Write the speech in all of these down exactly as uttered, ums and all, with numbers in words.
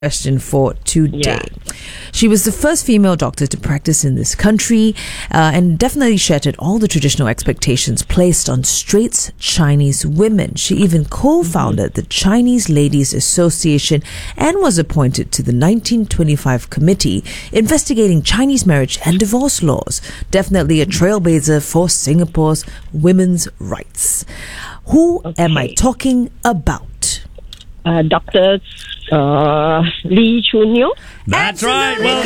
question for today. Yeah. She was the first female doctor to practice in this country uh, and definitely shattered all the traditional expectations placed on straight Chinese women. She even co-founded the Chinese Ladies Association and was appointed to the nineteen twenty-five committee investigating Chinese marriage and divorce laws. Definitely a trailblazer for Singapore's women's rights. Who Okay. am I talking about? Uh, Doctor uh, Lee Choo-neo. That's right. Well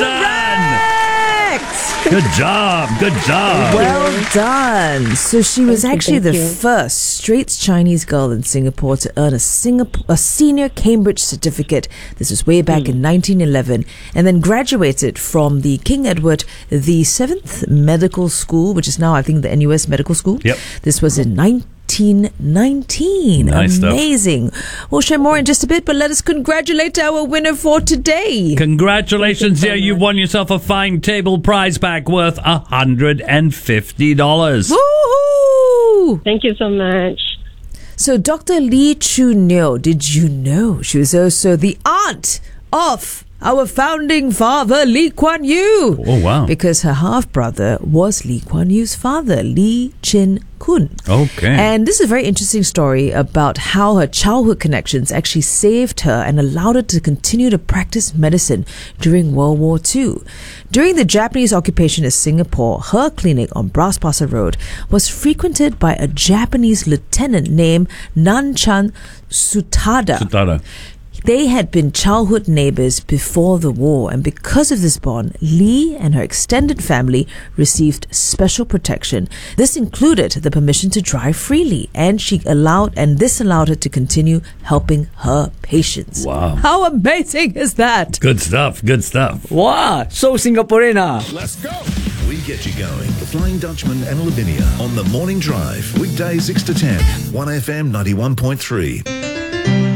done. Correct! Good job. Good job. Well done. So she was Thank you, actually the thank you. first straight Chinese girl in Singapore to earn a Singapore a senior Cambridge certificate. This was way back in nineteen eleven, and then graduated from the King Edward the Seventh Medical School, which is now I think the N U S Medical School. Yep. This was in nineteen nineteen. Nice stuff. Amazing. We'll share more in just a bit, but let us congratulate our winner for today. Congratulations, dear. You've won yourself a fine table prize pack worth one hundred fifty dollars. Woohoo! Thank you so much. So, Doctor Lee Choo-neo, did you know she was also the aunt of our founding father, Lee Kuan Yew? Oh, wow. Because her half-brother was Lee Kuan Yew's father, Lee Chin-kun. Okay. And this is a very interesting story about how her childhood connections actually saved her and allowed her to continue to practice medicine during World War Two. During the Japanese occupation of Singapore, her clinic on Bras Basah Road was frequented by a Japanese lieutenant named Nanchan Sutada. Sutada. They had been childhood neighbors before the war, and because of this bond, Lee and her extended family received special protection. This included the permission to drive freely, and she allowed, and this allowed her to continue helping her patients. Wow. How amazing is that? Good stuff. Good stuff. Wow, so Singaporean ah. Let's go. We get you going. The Flying Dutchman and Lavinia on the Morning Drive. Weekdays six to ten. one F M ninety-one point three.